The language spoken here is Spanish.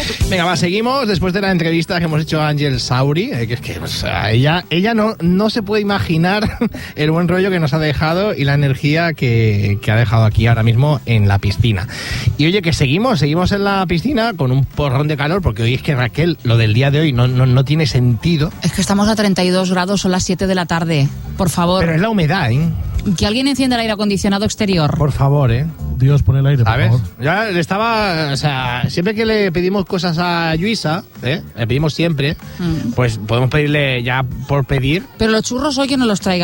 Venga, va, seguimos después de la entrevista que hemos hecho a Ángel Sauri, que es que o sea, ella no se puede imaginar el buen rollo que nos ha dejado y la energía que ha dejado aquí ahora mismo en la piscina. Y oye, que seguimos en la piscina con un porrón de calor, porque hoy es que, Raquel, lo del día de hoy no tiene sentido. Es que estamos a 32 grados, son las 7 de la tarde. Por favor. Pero es la humedad, ¿eh? Que alguien encienda el aire acondicionado exterior. Por favor, ¿eh? Dios, pon el aire, ¿Sabes? por favor. Ya le estaba... O sea, siempre que le pedimos cosas a Lluïsa, le pedimos siempre, pues podemos pedirle ya por pedir. Pero los churros hoy que no los traiga.